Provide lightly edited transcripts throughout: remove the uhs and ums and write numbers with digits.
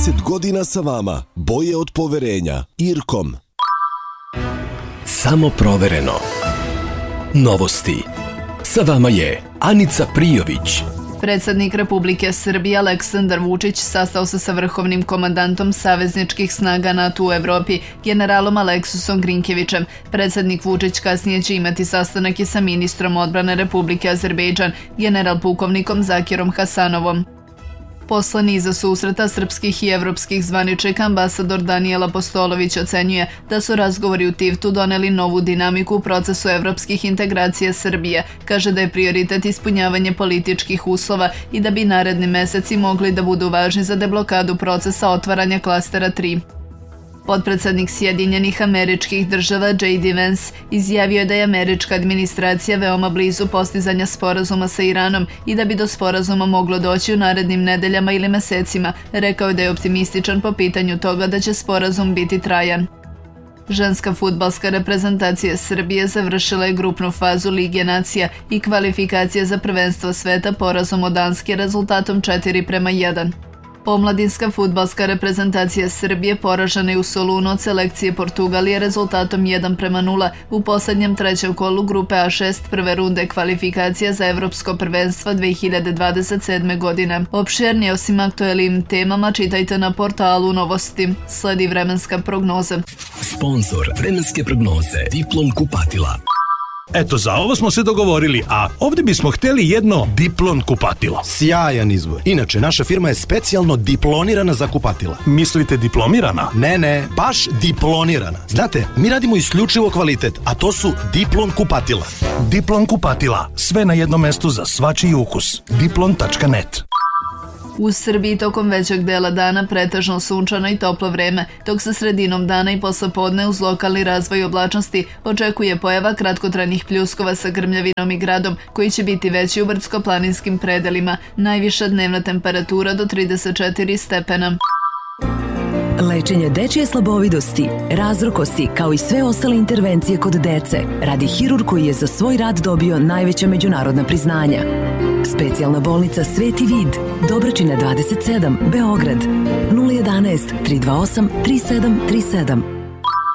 30 godina sa vama. Boje od poverenja. Irkom. Samo provereno. Novosti. Sa vama je Anica Prijović. Predsjednik Republike Srbije Aleksandar Vučić sastao se sa vrhovnim komandantom savezničkih snaga NATO u Evropi, generalom Aleksusom Grinkevićem. Predsjednik Vučić kasnije će imati sastanak i sa ministrom odbrane Republike Azerbejdžan, general pukovnikom Zakirom Hasanovom. Posle niza susreta srpskih i evropskih zvaničnika, ambasador Danijel Apostolović ocenjuje da su razgovori u Tivtu doneli novu dinamiku u procesu evropskih integracija Srbije. Kaže da je prioritet ispunjavanje političkih uslova i da bi naredni meseci mogli da budu važni za deblokadu procesa otvaranja klastera 3. Potpredsednik Sjedinjenih Američkih Država J.D. Vance izjavio je da je američka administracija veoma blizu postizanja sporazuma sa Iranom i da bi do sporazuma moglo doći u narednim nedeljama ili mesecima. Rekao je da je optimističan po pitanju toga da će sporazum biti trajan. Ženska fudbalska reprezentacija Srbije završila je grupnu fazu Lige nacija i kvalifikacije za prvenstvo sveta porazom od Danske rezultatom 4:1. Omladinska fudbalska reprezentacija Srbije poražena je u Solunu od selekcije Portugalije rezultatom 1:0 u posljednjem trećem kolu grupe A6 prve runde kvalifikacija za Evropsko prvenstvo 2027. godine. Opširnije osim aktuelnim temama čitajte na portalu Novosti. Sledi vremenska prognoza. Sponzor vremenske prognoze Diplom kupatila. Eto, za ovo smo se dogovorili, a ovdje bismo htjeli jedno Diplon kupatilo. Sjajan izbor. Inače, naša firma je specijalno diplonirana za kupatila. Mislite diplomirana? Ne, baš diplonirana. Znate, mi radimo isključivo kvalitet, a to su Diplon kupatila. Diplon kupatila. Sve na jednom mestu za svačiji ukus. Diplon.net. U Srbiji tokom većeg dela dana pretežno sunčano i toplo vreme, dok sa sredinom dana i poslepodne uz lokalni razvoj oblačnosti očekuje pojava kratkotrajnih pljuskova sa grmljavinom i gradom, koji će biti veći u brdsko-planinskim predelima. Najviša dnevna temperatura do 34 stepena. Lečenje dečje slabovidosti, razrokosti kao i sve ostale intervencije kod dece radi hirurg koji je za svoj rad dobio najveća međunarodna priznanja. Specijalna bolnica Sveti Vid, Dobračina 27, Beograd, 011 328 3737.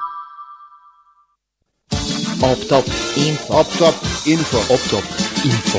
Optop Info. Optop Info. Optop Info.